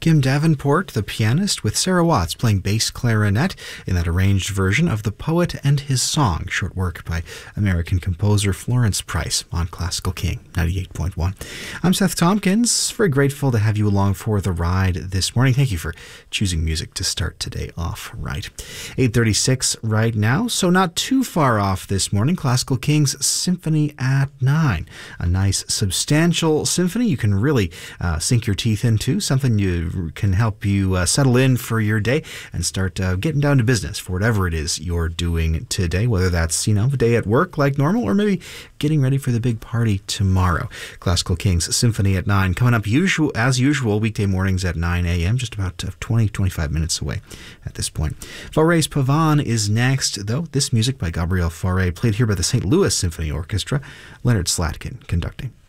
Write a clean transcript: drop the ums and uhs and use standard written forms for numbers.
Kim Davenport, the pianist, with Sarah Watts playing bass clarinet in that arranged version of The Poet and His Song, short work by American composer Florence Price on Classical King 98.1. I'm Seth Tompkins. Very grateful to have you along for the ride this morning. Thank you for choosing music to start today off right. 8:36 right now, so not too far off this morning. Classical King's Symphony at 9. A nice substantial symphony you can really sink your teeth into, something you can help you settle in for your day and start getting down to business for whatever it is you're doing today, whether that's, a day at work like normal or maybe getting ready for the big party tomorrow. Classical King's Symphony at 9 coming up as usual weekday mornings at 9 a.m., just about 20-25 minutes away at this point. Fauré's Pavane is next, though. This music by Gabriel Fauré, played here by the St. Louis Symphony Orchestra. Leonard Slatkin conducting.